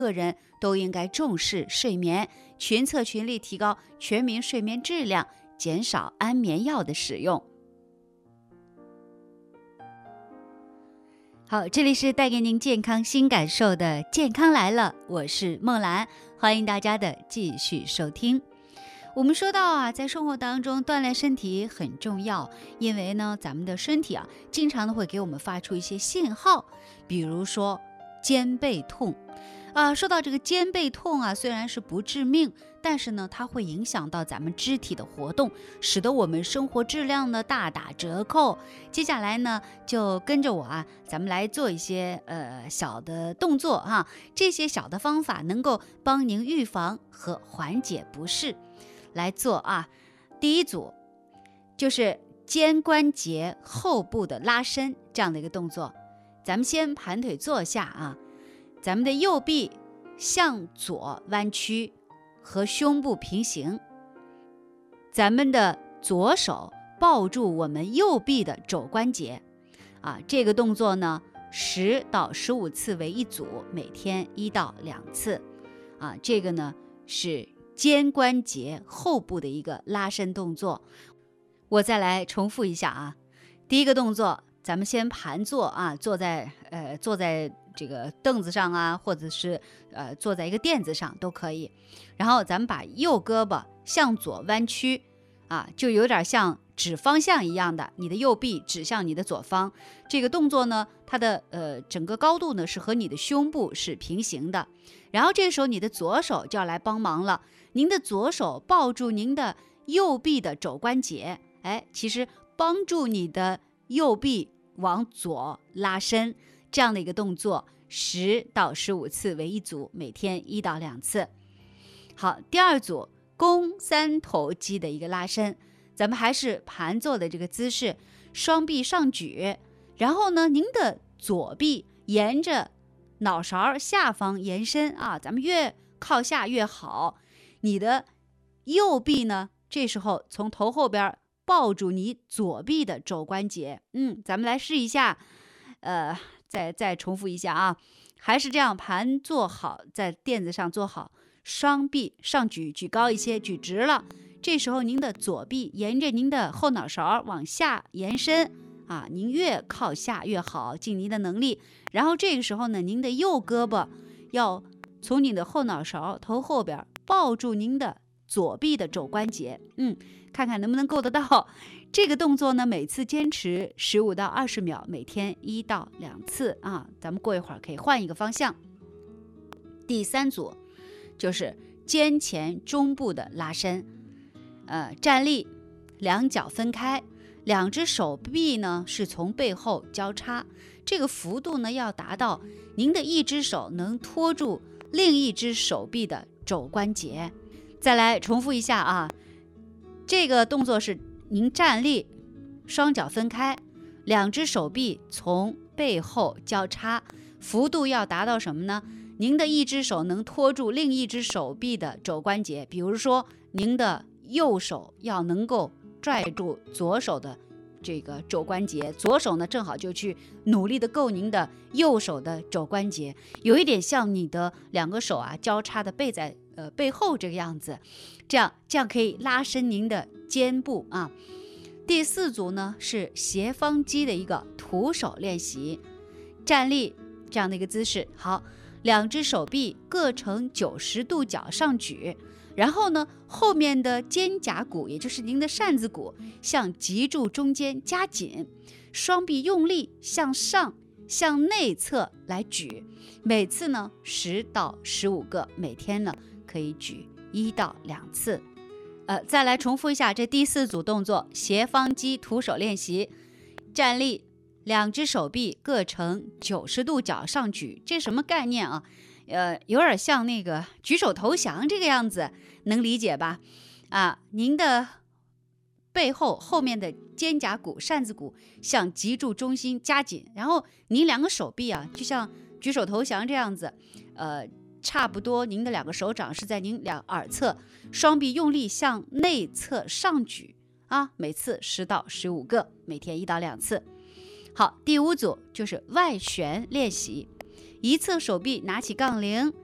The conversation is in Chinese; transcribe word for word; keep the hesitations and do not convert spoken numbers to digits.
个人都应该重视睡眠，群策群力提高全民睡眠质量，减少安眠药的使用。好，这里是带给您健康新感受的健康来了，我是梦兰，欢迎大家的继续收听。我们说到啊，在生活当中锻炼身体很重要，因为呢，咱们的身体啊，经常的会给我们发出一些信号，比如说肩背痛啊。说到这个肩背痛啊，虽然是不致命，但是呢，它会影响到咱们肢体的活动，使得我们生活质量呢大打折扣。接下来呢，就跟着我啊，咱们来做一些呃小的动作哈，这些小的方法能够帮您预防和缓解不适。来做啊，第一组就是肩关节后部的拉伸这样的一个动作。咱们先盘腿坐下啊，咱们的右臂向左弯曲，和胸部平行，咱们的左手抱住我们右臂的肘关节啊。这个动作呢，十到十五次为一组，每天一到两次啊。这个呢是肩关节后部的一个拉伸动作。我再来重复一下啊。第一个动作，咱们先盘坐啊，坐在呃坐在这个凳子上啊，或者是呃坐在一个垫子上都可以。然后咱们把右胳膊向左弯曲啊，就有点像指方向一样的，你的右臂指向你的左方。这个动作呢，它的呃整个高度呢是和你的胸部是平行的。然后这个时候你的左手就要来帮忙了，您的左手抱住您的右臂的肘关节，哎，其实帮助你的右臂往左拉伸，这样的一个动作，十到十五次为一组，每天一到两次。好，第二组肱三头肌的一个拉伸，咱们还是盘坐的这个姿势，双臂上举，然后呢，您的左臂沿着脑勺下方延伸啊，咱们越靠下越好。你的右臂呢，这时候从头后边抱住你左臂的肘关节，嗯，咱们来试一下，呃，再再重复一下啊，还是这样盘坐好，在垫子上坐好，双臂上举，举高一些，举直了。这时候您的左臂沿着您的后脑勺往下延伸啊，您越靠下越好，尽您的能力。然后这个时候呢，您的右胳膊要从你的后脑勺头后边抱住您的左臂的肘关节，嗯，看看能不能够得到。这个动作呢，每次坚持十五到二十秒，每天一到两次啊。咱们过一会儿可以换一个方向。第三组就是肩前中部的拉伸，呃，站立，两脚分开，两只手臂呢是从背后交叉，这个幅度呢要达到您的一只手能托住另一只手臂的肘关节。再来重复一下啊，这个动作是您站立，双脚分开，两只手臂从背后交叉，幅度要达到什么呢？您的一只手能托住另一只手臂的肘关节，比如说您的右手要能够拽住左手的这个肘关节，左手呢正好就去努力的够您的右手的肘关节，有一点像你的两个手啊交叉的背在呃背后这个样子，这样这样可以拉伸您的肩部啊。第四组呢是斜方肌的一个徒手练习，站立这样的一个姿势，好，两只手臂各呈九十度角上举，然后呢，后面的肩胛骨，也就是您的扇子骨，向脊柱中间夹紧，双臂用力向上、向内侧来举，每次呢十到十五个，每天呢可以举一到两次。呃，再来重复一下这第四组动作：斜方肌徒手练习，站立，两只手臂各呈九十度角上举，这什么概念啊？呃，有点像那个举手投降这个样子，能理解吧？啊，您的背后后面的肩胛骨、扇子骨向脊柱中心夹紧，然后您两个手臂啊，就像举手投降这样子，呃，差不多您的两个手掌是在您两耳侧，双臂用力向内侧上举啊，每次十到十五个，每天一到两次。好，第五组就是外旋练习。一侧手臂拿起杠铃，